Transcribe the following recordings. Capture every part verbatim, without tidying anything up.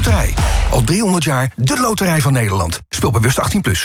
Loterij. Al driehonderd jaar de Loterij van Nederland. Speel bewust achttien plus.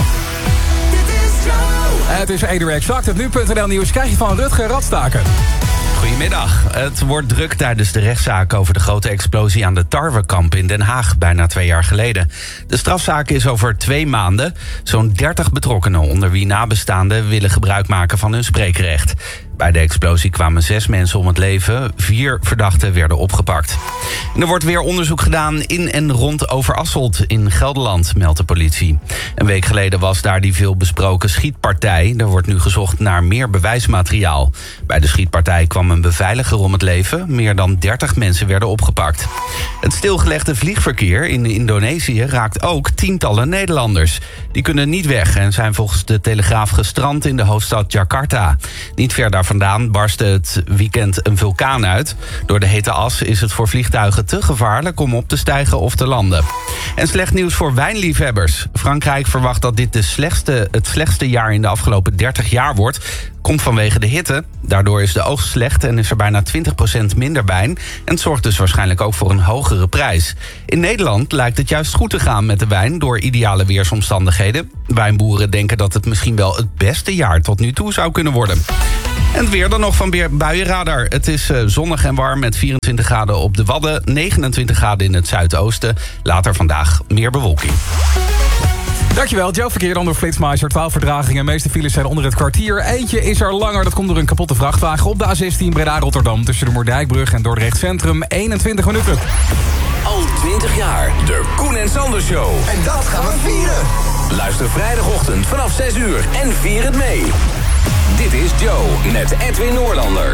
Het is één uur exact. Het nu punt n l nieuws krijg je van Rutger Radstaken. Goedemiddag. Het wordt druk tijdens de rechtszaak over de grote explosie aan de tarwekamp in Den Haag, bijna twee jaar geleden. De strafzaak is over twee maanden. Zo'n dertig betrokkenen, onder wie nabestaanden, willen gebruik maken van hun spreekrecht. Bij de explosie kwamen zes mensen om het leven. Vier verdachten werden opgepakt. En er wordt weer onderzoek gedaan in en rond Overasselt in Gelderland, meldt de politie. Een week geleden was daar die veelbesproken schietpartij. Er wordt nu gezocht naar meer bewijsmateriaal. Bij de schietpartij kwam een beveiliger om het leven. Meer dan dertig mensen werden opgepakt. Het stilgelegde vliegverkeer in Indonesië raakt ook tientallen Nederlanders. Die kunnen niet weg en zijn volgens de Telegraaf gestrand in de hoofdstad Jakarta. Niet ver daar vandaan barstte het weekend een vulkaan uit. Door de hete as is het voor vliegtuigen te gevaarlijk om op te stijgen of te landen. En slecht nieuws voor wijnliefhebbers. Frankrijk verwacht dat dit de slechtste, het slechtste jaar in de afgelopen dertig jaar wordt. Komt vanwege de hitte. Daardoor is de oogst slecht en is er bijna twintig procent minder wijn. En het zorgt dus waarschijnlijk ook voor een hogere prijs. In Nederland lijkt het juist goed te gaan met de wijn door ideale weersomstandigheden. Wijnboeren denken dat het misschien wel het beste jaar tot nu toe zou kunnen worden. En het weer dan nog van Buienradar. Het is zonnig en warm met vierentwintig graden op de Wadden, negenentwintig graden in het zuidoosten. Later vandaag meer bewolking. Dankjewel, Joe. Verkeer dan door Flitsmeister. twaalf verdragingen. De meeste files zijn onder het kwartier. Eentje is er langer. Dat komt door een kapotte vrachtwagen op de A zestien Breda-Rotterdam. Tussen de Moerdijkbrug en Dordrecht Centrum. eenentwintig minuten. Al twintig jaar. De Koen en Sander Show. En dat gaan we vieren. Luister vrijdagochtend vanaf zes uur en vier het mee. Dit is Joe met Edwin Noorlander.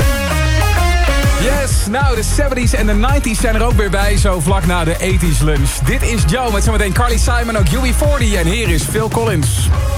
Yes, nou de zeventies en de nineties zijn er ook weer bij, zo vlak na de eighties lunch. Dit is Joe met zometeen Carly Simon, ook U B forty en hier is Phil Collins.